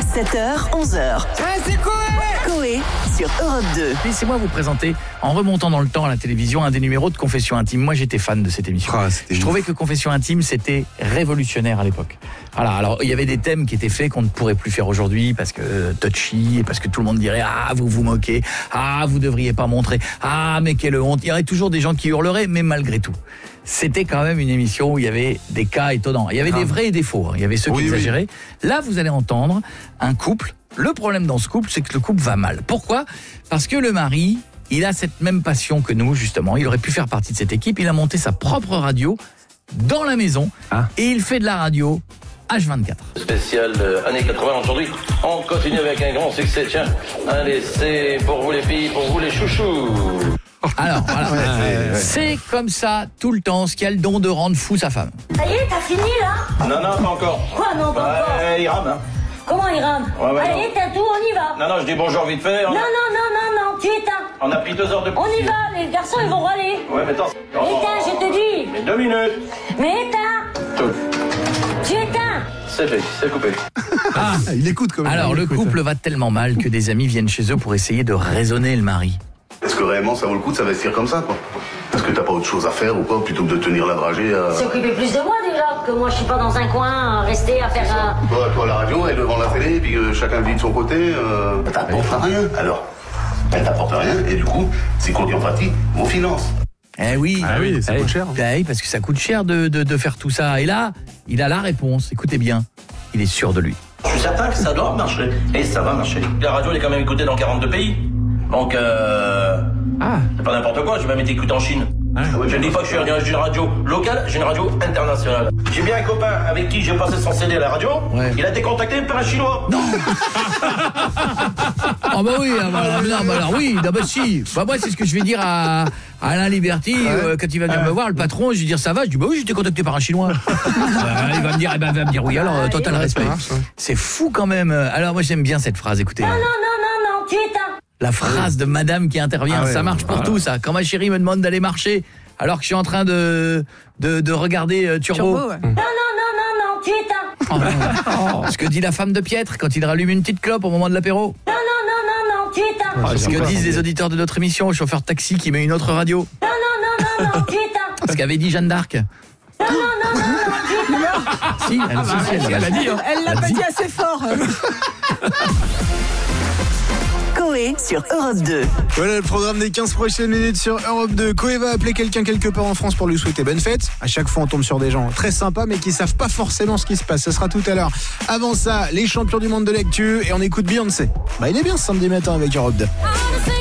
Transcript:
7h, 11h. C'est Coé sur Europe 2. Laissez-moi vous présenter, en remontant dans le temps à la télévision, un des numéros de Confession Intime. Moi, j'étais fan de cette émission. Je trouvais que Confession Intime, c'était révolutionnaire à l'époque. Voilà, alors il y avait des thèmes qui étaient faits qu'on ne pourrait plus faire aujourd'hui parce que touchy, et parce que tout le monde dirait « Ah, vous vous moquez, ah, vous devriez pas montrer, ah, mais quelle honte ». Il y aurait toujours des gens qui hurleraient, mais malgré tout. C'était quand même une émission où il y avait des cas étonnants. Il y avait des vrais et des faux. Il y avait ceux qui exagéraient. Là, vous allez entendre un couple. Le problème dans ce couple, c'est que le couple va mal. Pourquoi ? Parce que le mari, il a cette même passion que nous, justement. Il aurait pu faire partie de cette équipe. Il a monté sa propre radio dans la maison. Et il fait de la radio H24. Spécial années 80 aujourd'hui. On continue avec un grand succès. Tiens, allez, c'est pour vous les filles, pour vous les chouchous. Alors, voilà. C'est comme ça tout le temps, ce qui a le don de rendre fou sa femme. Ça y est, t'as fini là ? Non, pas encore. Quoi, non, pas encore ? Il rame, hein. Comment il rame ? Ouais, Allez, non. t'as tout, on y va. Non, je dis bonjour vite fait. Non, tu éteins. On a pris 2 heures de plus. On y va, les garçons, ils vont râler. Ouais, mais attends. Éteins, je te dis. Mais 2 minutes. Mais éteins. Tout. Tu éteins. C'est fait, c'est coupé. Il écoute quand même. Alors, le couple va tellement mal que des amis viennent chez eux pour essayer de raisonner le mari. Est-ce que réellement ça vaut le coup de s'investir comme ça, quoi ? Est-ce que t'as pas autre chose à faire ou quoi, plutôt que de tenir la dragée à... S'occuper plus de moi déjà, que moi je suis pas dans un coin, rester à faire un... Toi, la radio, elle devant la télé, puis chacun vit de son côté, t'apportes rien. Alors, elle t'apporte rien, et du coup, c'est contrepartie aux finances. Eh oui, ça coûte cher. Oui, parce que ça coûte cher de faire tout ça. Et là, il a la réponse. Écoutez bien, il est sûr de lui. Je suis certain que ça doit marcher. Et ça va marcher. La radio, elle est quand même écoutée dans 42 pays. Donc, c'est pas n'importe quoi. J'ai même été écouté en Chine. Je ne dis pas que j'ai une radio locale, j'ai une radio internationale. J'ai bien un copain avec qui j'ai passé son CD à la radio. Ouais. Il a été contacté par un Chinois. Non. Ah bah oui, alors oui, si. Bah moi c'est ce que je vais dire à Alain Liberty quand il va venir me voir, le patron, je vais dire ça va, je dis bah oui, j'ai été contacté par un Chinois. Il va me dire oui, alors total respect. C'est fou quand même. Alors moi j'aime bien cette phrase, écoutez. Non, tu éteins. La phrase de madame qui intervient, ça marche pour tout ça. Quand ma chérie me demande d'aller marcher alors que je suis en train de regarder Turbo. Non, tu éteins. Ce que dit la femme de Pietre quand il rallume une petite clope au moment de l'apéro. Non, tu éteins. Ce que disent les auditeurs de notre émission, le chauffeur de taxi qui met une autre radio. Non, tu éteins. Ce qu'avait dit Jeanne d'Arc. Non, tu éteins. Si, elle l'a dit. Elle l'a pas dit assez fort. Coé sur Europe 2. Voilà le programme des 15 prochaines minutes sur Europe 2. Coé va appeler quelqu'un quelque part en France pour lui souhaiter bonne fête. À chaque fois, on tombe sur des gens très sympas, mais qui savent pas forcément ce qui se passe. Ce sera tout à l'heure. Avant ça, les champions du monde de l'actu et on écoute Beyoncé. Il est bien ce samedi matin avec Europe 2.